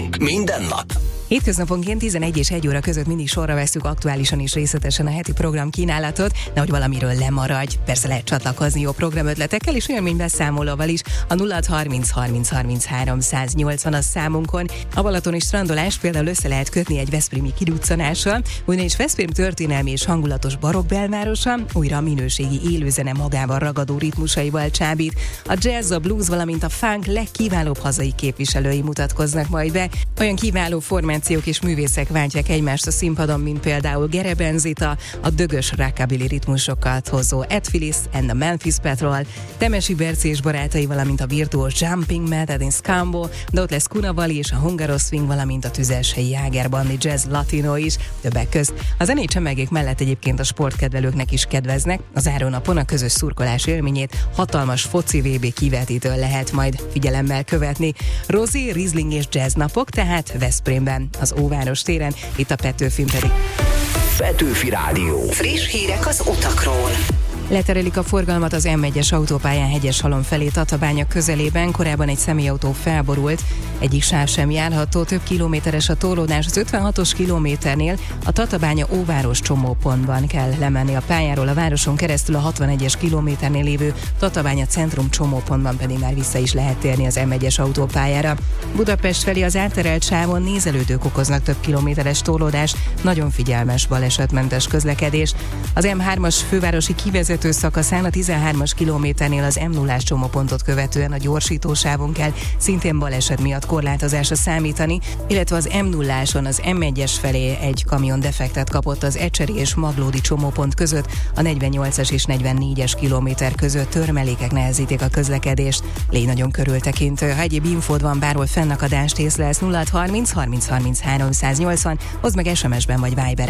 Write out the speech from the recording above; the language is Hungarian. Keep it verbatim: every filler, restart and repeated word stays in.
Hírstart.hu. Minden nap. Hétköznaponként tizenegy és egy óra között mindig sorra vesszük aktuálisan és részletesen a heti program kínálatot, nehogy valamiről lemaradj. Persze lehet csatlakozni jó programötletekkel és élménybeszámolóval is. A nulla harminc harminc harminchárom száznyolcvan a számunkon. A balatoni strandolás például össze lehet kötni egy veszprémi kiruccanással, ugyanis Veszprém történelmi és hangulatos barokk belvárosa újra a minőségi élőzene magával ragadó ritmusaival csábít. A jazz, a blues, valamint a funk legkiválóbb hazai képviselői mutatkoznak majd be. Olyan kiváló formációk és művészek váltják egymást a színpadon, mint például Gerebben Zita, a dögös rockabilly ritmusokat hozó Ed Phillips and the Memphis Patrol, Temesi Berci és barátai, valamint a virtuós Jumping Mad in Scambo, de ott lesz Kunavali és a Hungaroswing, valamint a tüzeshelyi Jágerbandi Jazz Latino is, többek közt. A zenei csemegék mellett egyébként a sportkedvelőknek is kedveznek. Az zárónapon a közös szurkolás élményét hatalmas foci vé bé kivetítőn lehet majd figyelemmel követni. Rozi, Riesling és jazz napok tehát Veszprémben, az Óváros téren, itt a Petőfin pedig. Petőfi Rádió. Friss hírek az utakról. Leterelik a forgalmat az em egyes autópályán Hegyeshalom felé Tatabánya közelében, korábban egy személyautó felborult, egyik sáv sem járható, több kilométeres a torlódás, az ötvenhatos kilométernél a Tatabánya Óváros csomópontban kell lemenni a pályáról, a városon keresztül a hatvanegyes kilométernél lévő Tatabánya centrum csomópontban pedig már vissza is lehet térni az em egyes autópályára. Budapest felé az átterelt sávon nézelődők okoznak több kilométeres torlódás, nagyon figyelmes balesetmentes közlekedés. Az em hármas fővárosi kivezető szakaszán a tizenhármas kilométernél az em nullás csomópontot követően a gyorsítósávon kell szintén baleset miatt korlátozásra számítani, illetve az em nulláson az em egyes felé egy kamion defektet kapott az Ecseri és Maglódi csomópont között, a negyvennyolcas és negyvennégyes kilométer között törmelékek nehezítik a közlekedést. Légy nagyon körültekintő, ha egyéb infód van, bárhol fennakadást észlelsz, nulla harminc harminc harminchárom száznyolcvan, hozd meg es em es-ben vagy Viberen.